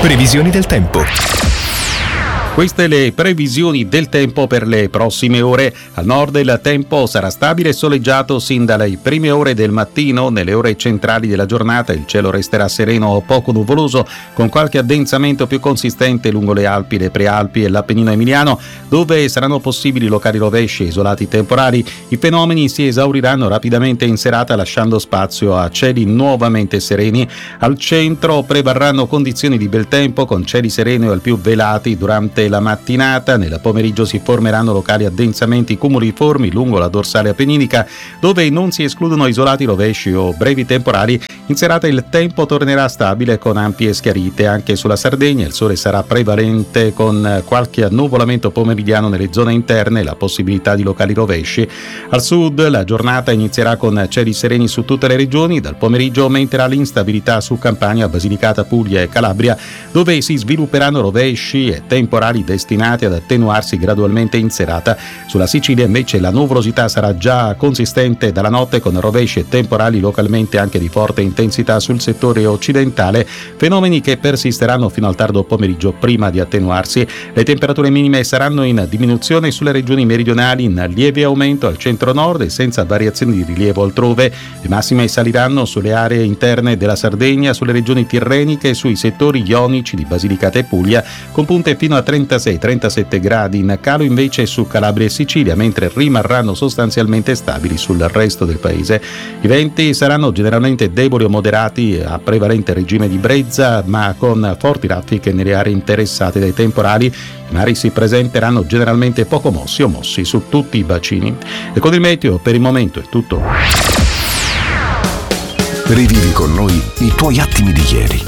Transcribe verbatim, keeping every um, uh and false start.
Previsioni del tempo. Queste le previsioni del tempo per le prossime ore. Al nord il tempo sarà stabile e soleggiato sin dalle prime ore del mattino. Nelle ore centrali della giornata il cielo resterà sereno o poco nuvoloso, con qualche addensamento più consistente lungo le Alpi, le Prealpi e l'Appennino emiliano, dove saranno possibili locali rovesci e isolati temporali. I fenomeni si esauriranno rapidamente in serata, lasciando spazio a cieli nuovamente sereni. Al centro prevarranno condizioni di bel tempo, con cieli sereni o al più velati durante la mattinata. Nel pomeriggio si formeranno locali addensamenti cumuliformi lungo la dorsale appenninica, dove non si escludono isolati rovesci o brevi temporali. In serata il tempo tornerà stabile con ampie schiarite anche sulla Sardegna. Il sole sarà prevalente con qualche annuvolamento pomeridiano nelle zone interne e la possibilità di locali rovesci. Al sud la giornata inizierà con cieli sereni su tutte le regioni. Dal pomeriggio aumenterà l'instabilità su Campania, Basilicata, Puglia e Calabria, dove si svilupperanno rovesci e temporali destinati ad attenuarsi gradualmente in serata. Sulla Sicilia invece la nuvolosità sarà già consistente dalla notte, con rovesci e temporali localmente anche di forte intensità sul settore occidentale, fenomeni che persisteranno fino al tardo pomeriggio prima di attenuarsi. Le temperature minime saranno in diminuzione sulle regioni meridionali, in lieve aumento al centro-nord e senza variazioni di rilievo altrove. Le massime saliranno sulle aree interne della Sardegna, sulle regioni tirreniche e sui settori ionici di Basilicata e Puglia, con punte fino a trentasei trentasette gradi. In calo invece su Calabria e Sicilia, mentre rimarranno sostanzialmente stabili sul resto del paese. I venti saranno generalmente deboli o moderati a prevalente regime di brezza, ma con forti raffiche nelle aree interessate dai temporali. I mari si presenteranno generalmente poco mossi o mossi su tutti i bacini. E con il meteo per il momento è tutto. Rivivi con noi i tuoi attimi di ieri.